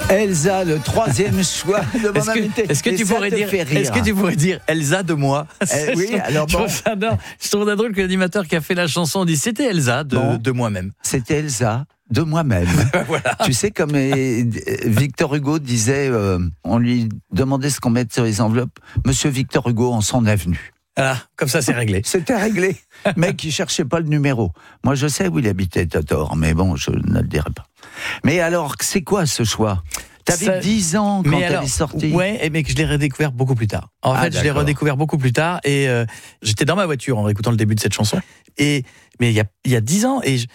Elsa, le troisième choix de mon invité. Est-ce que tu pourrais dire Elsa de moi? Oui, alors bon. Je trouve ça drôle que l'animateur qui a fait la chanson dit c'était Elsa de moi-même. C'était Elsa de moi-même. Voilà. Tu sais, comme Victor Hugo disait, on lui demandait ce qu'on mette sur les enveloppes. Monsieur Victor Hugo en son avenue. Voilà, comme ça c'est réglé. C'était réglé. Mec, il cherchait pas le numéro. Moi, je sais où il habitait, Totor, mais bon, je ne le dirai pas. Mais alors, c'est quoi ce choix? T'avais 10 ans quand elle est sortie. Ouais, mais que je l'ai redécouvert beaucoup plus tard. En fait, je l'ai redécouvert beaucoup plus tard et j'étais dans ma voiture en écoutant le début de cette chanson. Mais il y a 10 ans et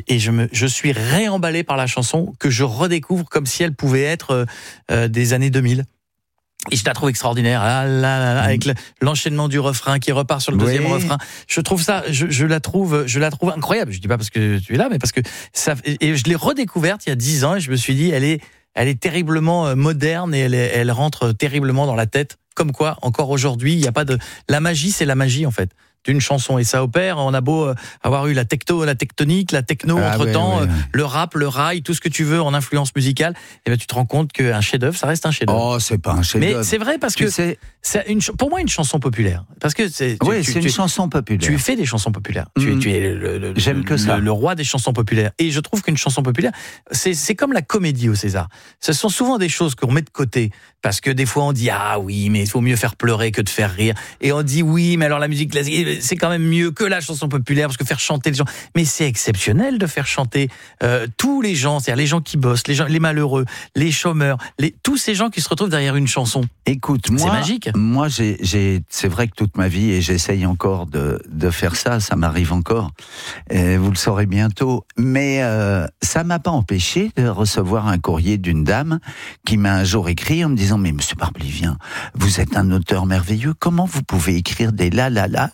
je suis réemballé par la chanson que je redécouvre comme si elle pouvait être des années 2000. Et je la trouve extraordinaire, avec l'enchaînement du refrain qui repart sur le deuxième refrain. Je trouve ça, je la trouve incroyable. Je dis pas parce que tu es là, mais parce que ça. Et je l'ai redécouverte il y a 10 ans et je me suis dit, elle est terriblement moderne et elle rentre terriblement dans la tête. Comme quoi, encore aujourd'hui, il y a pas de. La magie, c'est la magie en fait. D'une chanson et ça opère. On a beau avoir eu la tectonique, la techno entre-temps, le rap, le rail, tout ce que tu veux en influence musicale, et ben tu te rends compte qu'un chef-d'œuvre, ça reste un chef-d'œuvre. Oh, c'est pas un chef-d'œuvre. Mais c'est vrai parce que c'est pour moi une chanson populaire. Parce que c'est une chanson populaire. Tu fais des chansons populaires. Tu es J'aime que ça. Le roi des chansons populaires. Et je trouve qu'une chanson populaire, c'est comme la comédie au César. Ce sont souvent des choses qu'on met de côté parce que des fois on dit ah oui, mais il faut mieux faire pleurer que de faire rire. Et on dit oui, mais alors la musique classique c'est quand même mieux que la chanson populaire parce que faire chanter les gens. Mais c'est exceptionnel de faire chanter tous les gens, c'est-à-dire les gens qui bossent, les malheureux, les chômeurs, tous ces gens qui se retrouvent derrière une chanson. Écoute, c'est magique. Moi, c'est vrai que toute ma vie, et j'essaye encore de faire ça m'arrive encore. Vous le saurez bientôt. Mais ça m'a pas empêché de recevoir un courrier d'une dame qui m'a un jour écrit en me disant mais Monsieur Barbelivien, vous êtes un auteur merveilleux. Comment vous pouvez écrire des la.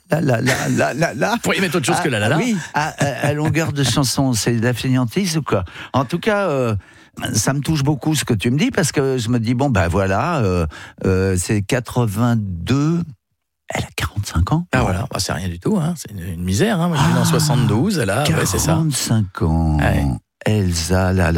Vous pourriez mettre autre chose que la. Oui, à longueur de chanson, c'est de la fainéantise ou quoi? En tout cas, ça me touche beaucoup ce que tu me dis parce que je me dis bon ben voilà, c'est 82. Elle a 45 ans. Ah voilà, c'est rien du tout, hein. C'est une misère. Hein. Moi, je suis né en 72, elle a 45 ans. Ouais. Elsa, la.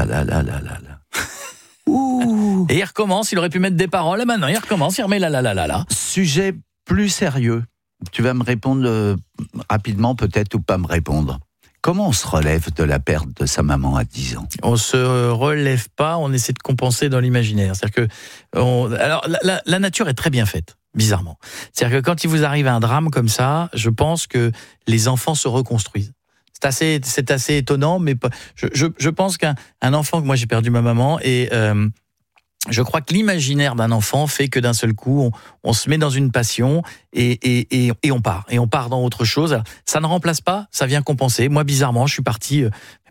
Ouh. Et il recommence, il aurait pu mettre des paroles, maintenant il recommence, il remet la. Sujet plus sérieux. Tu vas me répondre rapidement peut-être ou pas me répondre. Comment on se relève de la perte de sa maman à 10 ans? On se relève pas, on essaie de compenser dans l'imaginaire. C'est-à-dire que, alors la nature est très bien faite, bizarrement. C'est-à-dire que quand il vous arrive un drame comme ça, je pense que les enfants se reconstruisent. C'est assez étonnant, mais je pense qu'un enfant, que moi j'ai perdu ma maman et je crois que l'imaginaire d'un enfant fait que d'un seul coup, on se met dans une passion et on part dans autre chose. Alors, ça ne remplace pas, ça vient compenser. Moi, bizarrement, je suis parti